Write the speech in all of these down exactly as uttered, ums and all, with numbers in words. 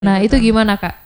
Nah itu gimana Kak?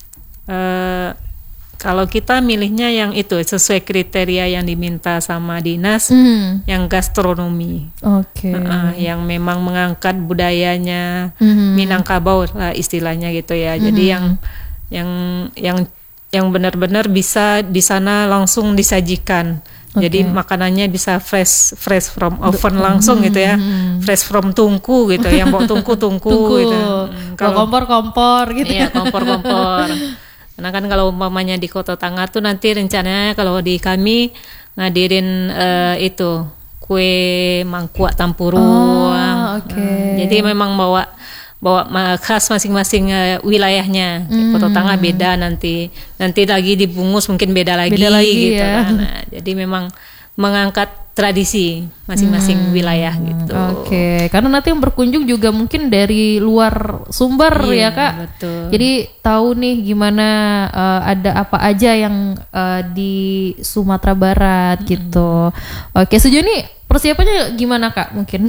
Uh, kalau kita milihnya yang itu sesuai kriteria yang diminta sama dinas, mm. yang gastronomi, okay. uh, yang memang mengangkat budayanya mm. Minangkabau lah istilahnya gitu ya. Mm. Jadi yang yang yang yang benar-benar bisa di sana langsung disajikan. Okay. Jadi makanannya bisa fresh fresh from oven langsung hmm. gitu ya, fresh from tungku gitu, yang bawa tungku tungku, tungku. gitu. Hmm, kalau kompor-kompor gitu. Iya, kompor-kompor. Karena kan kalau umpamanya di Kota Tangah tuh nanti rencananya kalau di kami ngadirin uh, itu kue mangkuak Tampurung. Oh, okay. Jadi memang bawa bawa khas masing-masing uh, wilayahnya. Hmm. Kota Tangah beda nanti. Nanti lagi dibungkus mungkin beda lagi, beda lagi gitu ya. kan. Nah, jadi memang mengangkat tradisi masing-masing hmm. wilayah gitu. Oke, okay. Karena nanti yang berkunjung juga mungkin dari luar Sumber iya, ya Kak. Betul. Jadi tahu nih gimana uh, ada apa aja yang uh, di Sumatera Barat hmm. gitu. Oke, sejauh ini persiapannya gimana Kak mungkin?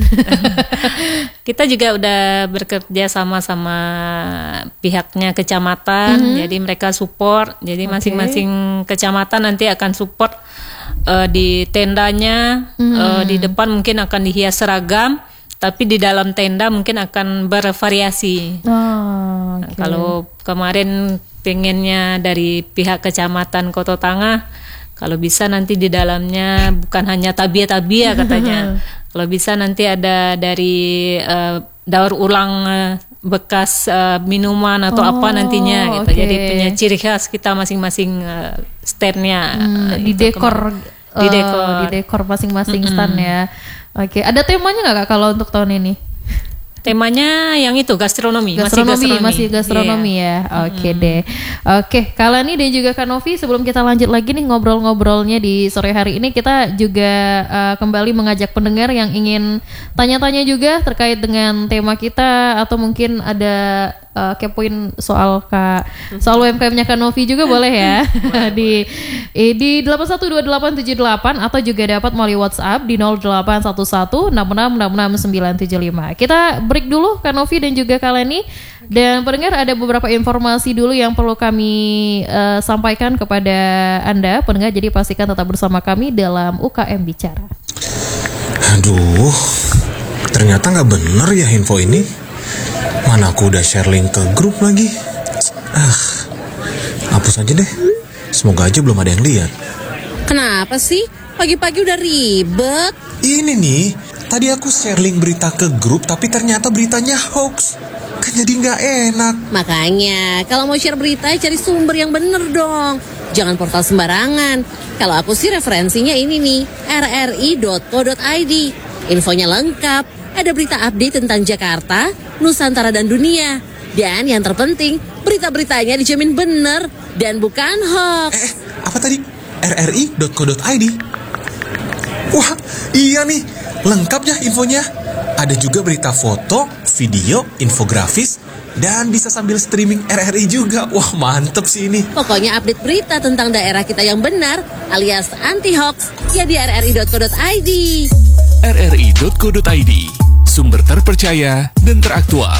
Kita juga udah bekerja sama sama pihaknya kecamatan, mm-hmm. jadi mereka support. Jadi okay. masing-masing kecamatan nanti akan support uh, di tendanya, mm-hmm. uh, di depan mungkin akan dihias seragam, tapi di dalam tenda mungkin akan bervariasi. Oh, okay. Nah, kalau kemarin pengennya dari pihak kecamatan Kota Tangah, kalau bisa nanti di dalamnya bukan hanya tabia-tabia katanya. Kalau bisa nanti ada dari uh, daur ulang uh, bekas uh, minuman atau oh, apa nantinya gitu. Okay. Jadi punya ciri khas kita masing-masing uh, stand-nya. Hmm, uh, di dekor kema- di dekor uh, di dekor masing-masing mm-hmm. stand ya. Oke, okay. Ada temanya nggak Kak kalau untuk tahun ini? Temanya yang itu gastronomi, gastronomi masih gastronomi, masih gastronomi yeah. ya. Oke okay hmm. deh. Oke, okay. Kalani dan juga Kak Novi, sebelum kita lanjut lagi nih ngobrol-ngobrolnya di sore hari ini, kita juga uh, kembali mengajak pendengar yang ingin tanya-tanya juga terkait dengan tema kita atau mungkin ada uh, kepoin soal Kak soal U M K M-nya Kak Novi juga boleh ya. di eh, di delapan satu dua delapan tujuh delapan atau juga dapat melalui WhatsApp di nol delapan satu satu enam enam enam enam sembilan tujuh lima. Kita break dulu Kak Novi dan juga Kak Leni. Dan pendengar, ada beberapa informasi dulu yang perlu kami uh, sampaikan kepada Anda pendengar, jadi pastikan tetap bersama kami dalam U K M Bicara. Aduh, ternyata gak bener ya info ini. Mana aku udah share link ke grup lagi. Ah, hapus aja deh. Semoga aja belum ada yang lihat. Kenapa sih? Pagi-pagi udah ribet. Ini nih, tadi aku share link berita ke grup, tapi ternyata beritanya hoax. Kan jadi gak enak. Makanya, kalau mau share berita, cari sumber yang bener dong. Jangan portal sembarangan. Kalau aku sih referensinya ini nih, r r i dot co dot i d. Infonya lengkap, ada berita update tentang Jakarta, Nusantara dan dunia. Dan yang terpenting, berita-beritanya dijamin bener dan bukan hoax. Eh, apa tadi? r r i dot co dot i d. Wah, iya nih, lengkap ya infonya. Ada juga berita foto, video, infografis, dan bisa sambil streaming R R I juga. Wah, mantep sih ini. Pokoknya update berita tentang daerah kita yang benar alias anti-hoax ya di r r i dot co dot i d. r r i dot co dot i d, sumber terpercaya dan teraktual.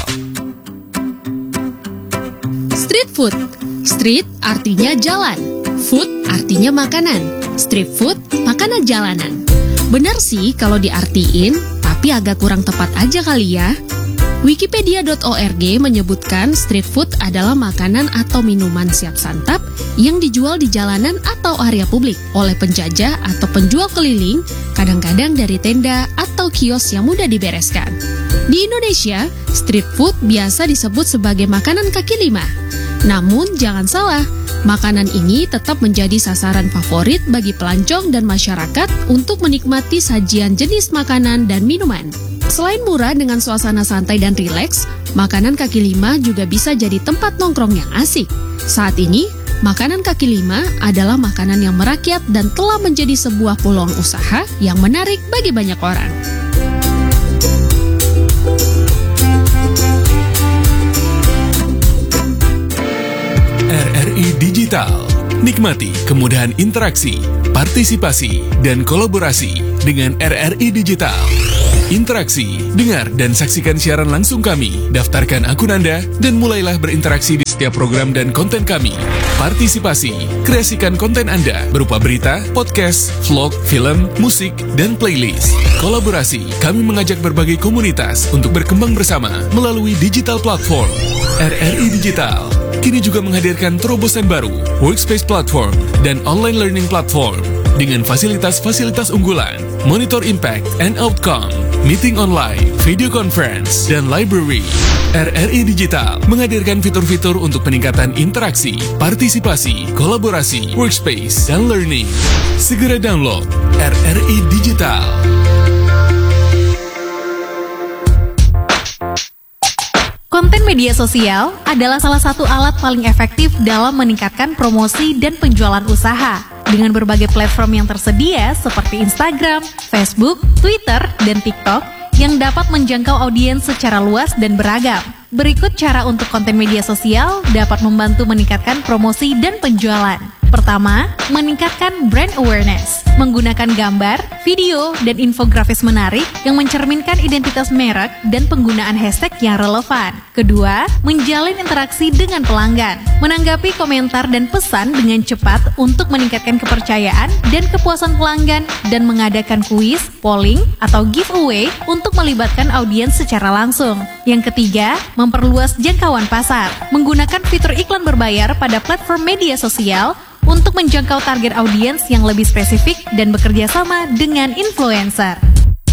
Street food. Street artinya jalan. Food artinya makanan. Street food, makanan jalanan. Benar sih kalau diartiin, tapi agak kurang tepat aja kali ya. Wikipedia dot org menyebutkan street food adalah makanan atau minuman siap santap yang dijual di jalanan atau area publik oleh penjajah atau penjual keliling, kadang-kadang dari tenda atau kios yang mudah dibereskan. Di Indonesia, street food biasa disebut sebagai makanan kaki lima. Namun jangan salah, makanan ini tetap menjadi sasaran favorit bagi pelancong dan masyarakat untuk menikmati sajian jenis makanan dan minuman. Selain murah dengan suasana santai dan rileks, makanan kaki lima juga bisa jadi tempat nongkrong yang asik. Saat ini, makanan kaki lima adalah makanan yang merakyat dan telah menjadi sebuah peluang usaha yang menarik bagi banyak orang. R R I Digital. Nikmati kemudahan interaksi, partisipasi, dan kolaborasi dengan R R I Digital. Interaksi, dengar dan saksikan siaran langsung kami. Daftarkan akun Anda dan mulailah berinteraksi di setiap program dan konten kami. Partisipasi, kreasikan konten Anda berupa berita, podcast, vlog, film, musik, dan playlist. Kolaborasi, kami mengajak berbagai komunitas untuk berkembang bersama melalui digital platform. R R I Digital kini juga menghadirkan terobosan baru, workspace platform, dan online learning platform dengan fasilitas-fasilitas unggulan, monitor impact and outcome, meeting online, video conference, dan library. R R I Digital menghadirkan fitur-fitur untuk peningkatan interaksi, partisipasi, kolaborasi, workspace, dan learning. Segera download R R I Digital. Konten media sosial adalah salah satu alat paling efektif dalam meningkatkan promosi dan penjualan usaha. Dengan berbagai platform yang tersedia seperti Instagram, Facebook, Twitter, dan TikTok yang dapat menjangkau audiens secara luas dan beragam. Berikut cara untuk konten media sosial dapat membantu meningkatkan promosi dan penjualan. Pertama, meningkatkan brand awareness. Menggunakan gambar, video, dan infografis menarik yang mencerminkan identitas merek dan penggunaan hashtag yang relevan. Kedua, menjalin interaksi dengan pelanggan. Menanggapi komentar dan pesan dengan cepat untuk meningkatkan kepercayaan dan kepuasan pelanggan dan mengadakan kuis, polling, atau giveaway untuk melibatkan audiens secara langsung. Yang ketiga, memperluas jangkauan pasar. Menggunakan fitur iklan berbayar pada platform media sosial untuk menjangkau target audiens yang lebih spesifik dan bekerja sama dengan influencer.